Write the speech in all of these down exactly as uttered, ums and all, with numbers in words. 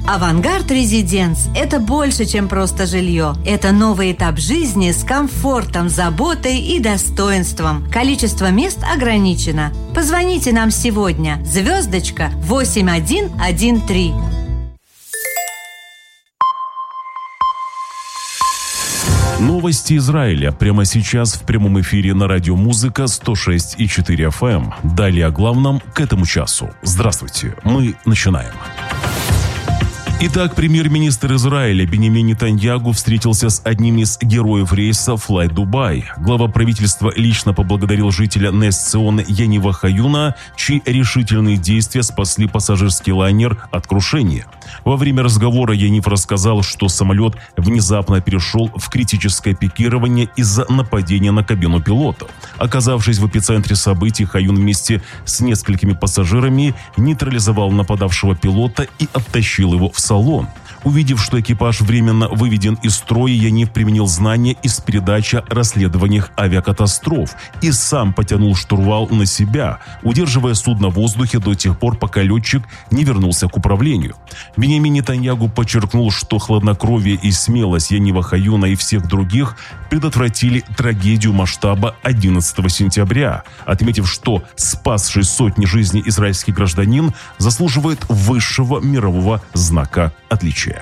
Авангард Резиденс – это больше, чем просто жилье. Это новый этап жизни с комфортом, заботой и достоинством. Количество мест ограничено. Позвоните нам сегодня. Звездочка восемь один один три. Новости Израиля прямо сейчас в прямом эфире на радио «Музыка» сто шесть и четыре эф эм. Далее о главном к этому часу. Здравствуйте, мы начинаем. Итак, премьер-министр Израиля Биньямин Нетаньяху встретился с одним из героев рейса Fly Dubai. Глава правительства лично поблагодарил жителя Нес-Циона Янива Хаюна, чьи решительные действия спасли пассажирский лайнер от крушения. Во время разговора Янив рассказал, что самолет внезапно перешел в критическое пикирование из-за нападения на кабину пилотов. Оказавшись в эпицентре событий, Хаюн вместе с несколькими пассажирами нейтрализовал нападавшего пилота и оттащил его в салон. Увидев, что экипаж временно выведен из строя, Янив применил знания из передачи о расследованиях авиакатастроф и сам потянул штурвал на себя, удерживая судно в воздухе до тех пор, пока летчик не вернулся к управлению. Биньямин Нетаньяху подчеркнул, что хладнокровие и смелость Янива Хаюна и всех других предотвратили трагедию масштаба одиннадцатого сентября, отметив, что спасший сотни жизней израильский гражданин заслуживает высшего мирового знака отличия.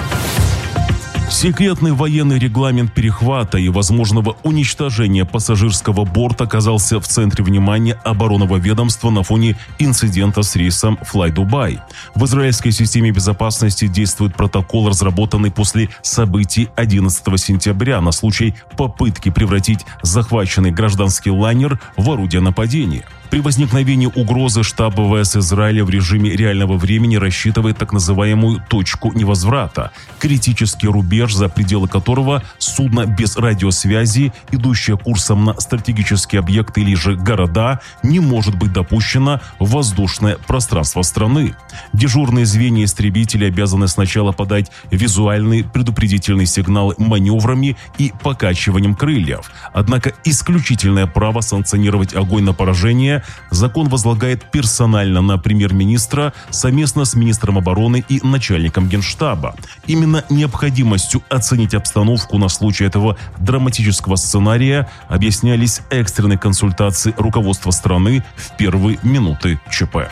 Секретный военный регламент перехвата и возможного уничтожения пассажирского борта оказался в центре внимания оборонного ведомства на фоне инцидента с рейсом Fly Dubai. В израильской системе безопасности действует протокол, разработанный после событий одиннадцатого сентября на случай попытки превратить захваченный гражданский лайнер в орудие нападения. При возникновении угрозы штаб ВВС Израиля в режиме реального времени рассчитывает так называемую точку невозврата – критический рубеж, за пределы которого судно без радиосвязи, идущее курсом на стратегические объекты или же города, не может быть допущено в воздушное пространство страны. Дежурные звенья истребителей обязаны сначала подать визуальный предупредительный сигнал маневрами и покачиванием крыльев. Однако исключительное право санкционировать огонь на поражение закон возлагает персонально на премьер-министра совместно с министром обороны и начальником генштаба. Именно необходимостью оценить обстановку на случай этого драматического сценария объяснялись экстренные консультации руководства страны в первые минуты ЧП.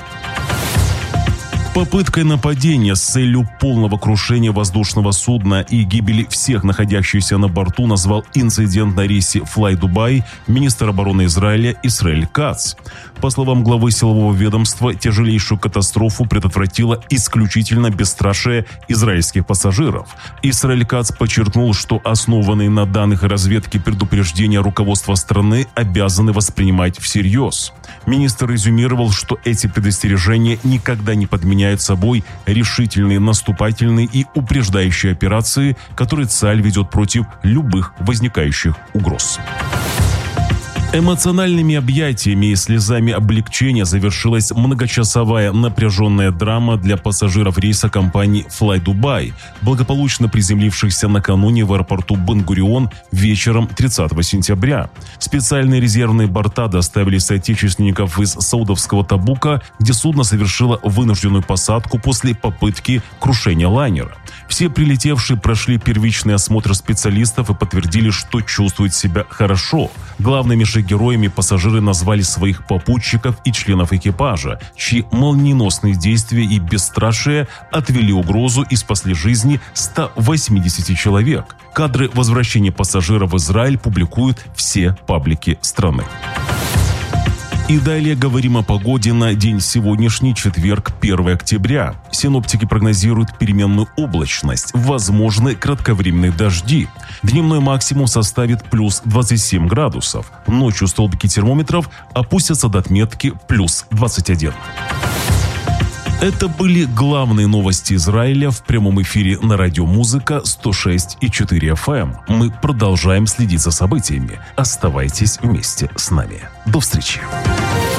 Попыткой нападения с целью полного крушения воздушного судна и гибели всех находящихся на борту назвал инцидент на рейсе Fly Dubai министр обороны Израиля Исраэль Кац. По словам главы силового ведомства, тяжелейшую катастрофу предотвратило исключительно бесстрашие израильских пассажиров. Исраэль Кац подчеркнул, что основанные на данных разведки предупреждения руководства страны обязаны воспринимать всерьез. Министр резюмировал, что эти предостережения никогда не подменяют собой решительные наступательные и упреждающие операции, которые ЦАЛЬ ведет против любых возникающих угроз. Эмоциональными объятиями и слезами облегчения завершилась многочасовая напряженная драма для пассажиров рейса компании Fly Dubai, благополучно приземлившихся накануне в аэропорту Бен-Гурион вечером тридцатого сентября. Специальные резервные борта доставили соотечественников из саудовского Табука, где судно совершило вынужденную посадку после попытки крушения лайнера. Все прилетевшие прошли первичный осмотр специалистов и подтвердили, что чувствуют себя хорошо. Главными же героями пассажиры назвали своих попутчиков и членов экипажа, чьи молниеносные действия и бесстрашие отвели угрозу и спасли жизни ста восьмидесяти человек. Кадры возвращения пассажиров в Израиль публикуют все паблики страны. И далее говорим о погоде на день сегодняшний, четверг, первого октября. Синоптики прогнозируют переменную облачность, возможны кратковременные дожди. Дневной максимум составит плюс двадцать семь градусов. Ночью столбики термометров опустятся до отметки плюс двадцать один. Это были главные новости Израиля в прямом эфире на радио «Музыка» сто шесть и четыре эф эм. Мы продолжаем следить за событиями. Оставайтесь вместе с нами. До встречи.